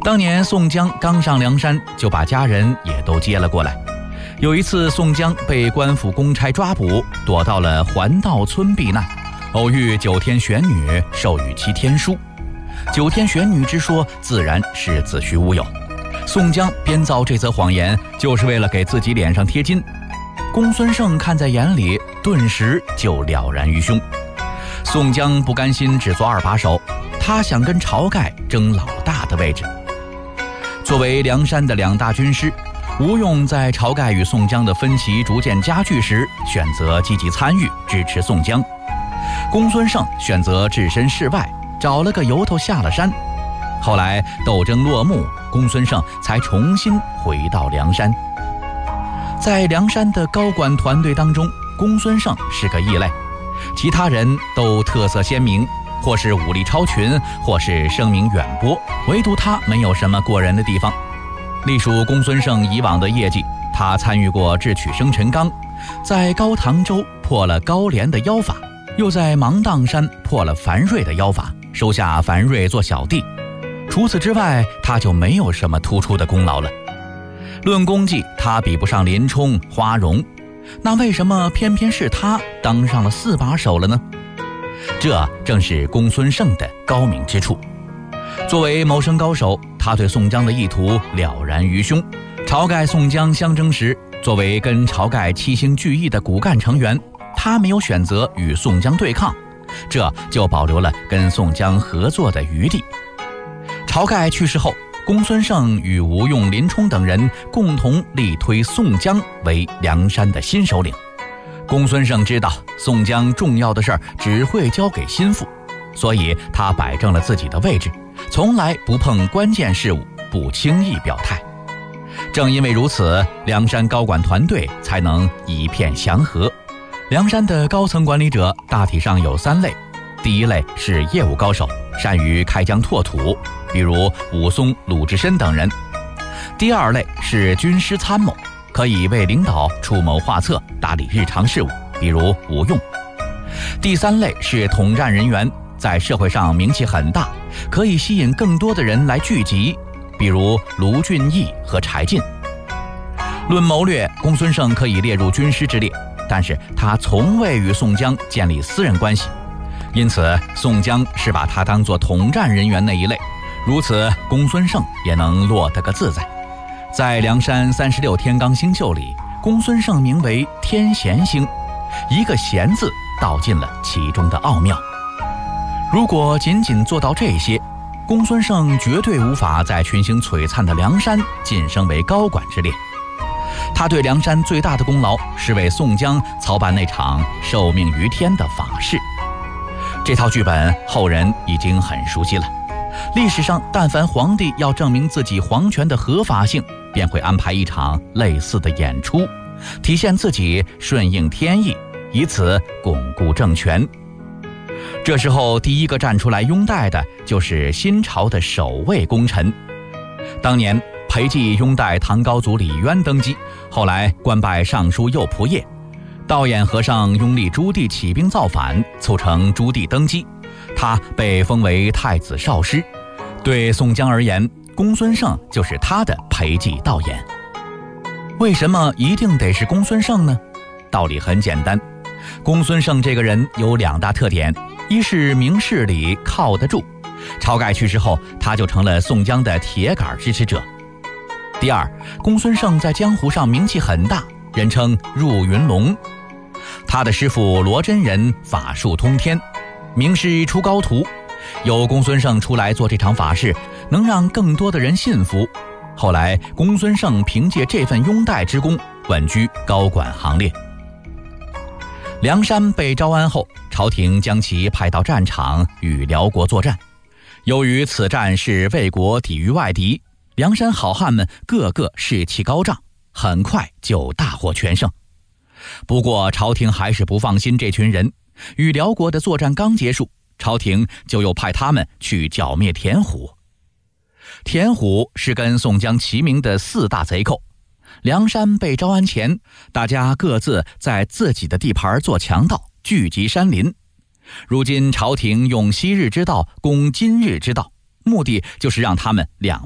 当年宋江刚上梁山，就把家人也都接了过来。有一次，宋江被官府公差抓捕，躲到了环道村避难，偶遇九天玄女，授予其天书。九天玄女之说自然是子虚乌有，宋江编造这则谎言，就是为了给自己脸上贴金。公孙胜看在眼里，顿时就了然于胸。宋江不甘心只做二把手，他想跟晁盖争老大的位置。作为梁山的两大军师，吴用在晁盖与宋江的分歧逐渐加剧时，选择积极参与支持宋江。公孙胜选择置身事外，找了个由头下了山。后来斗争落幕，公孙胜才重新回到梁山。在梁山的高管团队当中，公孙胜是个异类，其他人都特色鲜明，或是武力超群，或是声名远播，唯独他没有什么过人的地方。隶属公孙胜以往的业绩，他参与过智取生辰纲，在高唐州破了高廉的妖法，又在芒砀山破了樊瑞的妖法，收下樊瑞做小弟。除此之外，他就没有什么突出的功劳了。论功绩，他比不上林冲、花荣，那为什么偏偏是他当上了四把手了呢？这正是公孙胜的高明之处。作为谋生高手，他对宋江的意图了然于胸。晁盖宋江相争时，作为跟晁盖七星聚义的骨干成员，他没有选择与宋江对抗，这就保留了跟宋江合作的余地。晁盖去世后，公孙胜与吴用、林冲等人共同力推宋江为梁山的新首领。公孙胜知道宋江重要的事儿只会交给心腹，所以他摆正了自己的位置，从来不碰关键事务，不轻易表态。正因为如此，梁山高管团队才能一片祥和。梁山的高层管理者大体上有三类，第一类是业务高手，善于开疆拓土，比如武松、鲁智深等人。第二类是军师参谋，可以为领导出谋划策，打理日常事务，比如吴用。第三类是统战人员，在社会上名气很大，可以吸引更多的人来聚集，比如卢俊义和柴进。论谋略，公孙胜可以列入军师之列，但是他从未与宋江建立私人关系，因此宋江是把他当作统战人员那一类，如此公孙胜也能落得个自在。在梁山36天罡星宿里，公孙胜名为天闲星，一个闲字道尽了其中的奥妙。如果仅仅做到这些，公孙胜绝对无法在群星璀璨的梁山晋升为高管之列。他对梁山最大的功劳是为宋江操办那场受命于天的法事。这套剧本后人已经很熟悉了，历史上但凡皇帝要证明自己皇权的合法性，便会安排一场类似的演出，体现自己顺应天意，以此巩固政权。这时候第一个站出来拥戴的就是新朝的首位功臣。当年裴寂拥戴唐高祖李渊登基，后来官拜尚书右仆射。道衍和尚拥立朱棣起兵造反，促成朱棣登基，他被封为太子少师。对宋江而言，公孙胜就是他的裴寂道衍。为什么一定得是公孙胜呢？道理很简单，公孙胜这个人有两大特点，一是明事理靠得住，晁盖去世后，他就成了宋江的铁杆支持者。第二，公孙胜在江湖上名气很大，人称入云龙。他的师父罗真人法术通天，名师出高徒，由公孙胜出来做这场法事，能让更多的人信服。后来公孙胜凭借这份拥戴之功，稳居高管行列。梁山被招安后，朝廷将其派到战场与辽国作战。由于此战是魏国抵御外敌，梁山好汉们个个士气高涨，很快就大获全胜。不过朝廷还是不放心这群人，与辽国的作战刚结束，朝廷就又派他们去剿灭田虎。田虎是跟宋江齐名的四大贼寇。梁山被招安前，大家各自在自己的地盘做强盗，聚集山林。如今朝廷用昔日之道攻今日之道，目的就是让他们两